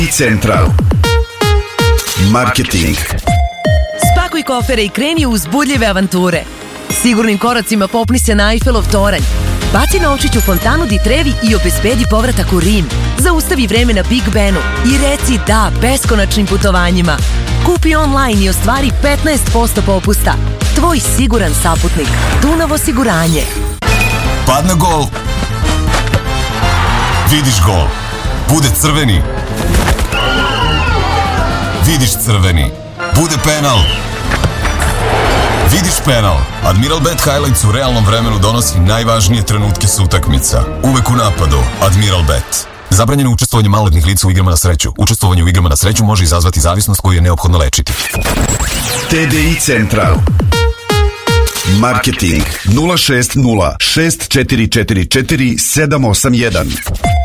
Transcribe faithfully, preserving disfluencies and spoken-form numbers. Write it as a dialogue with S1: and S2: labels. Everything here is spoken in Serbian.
S1: Central Marketing.
S2: Spakuj kofere i kreni u uzbudljive avanture. Sigurnim koracima popni se na Eiffelov toranj. Baci novčić u fontanu di Trevi i obezbedi povratak u Rim. Zaustavi vreme na Big Benu i reci da beskonačnim putovanjima. Kupi online i ostvari petnaest posto popusta. Tvoj siguran saputnik. Dunav osiguranje.
S3: Padne gol. Vidiš gol. Bude crveni. Vidiš crveni. Bude penal. Vidiš penal. Admiral Bet Highlights u realnom vremenu donosi najvažnije trenutke s utakmica. Uvek u napadu. Admiral Bet. Zabranjeno učestvovanje maloletnih lica u igrama na sreću. Učestvovanje u igrama na sreću može izazvati zavisnost koju je neophodno lečiti.
S1: T D I Central Marketing nula šest nula šest četiri četiri četiri sedam osam jedan.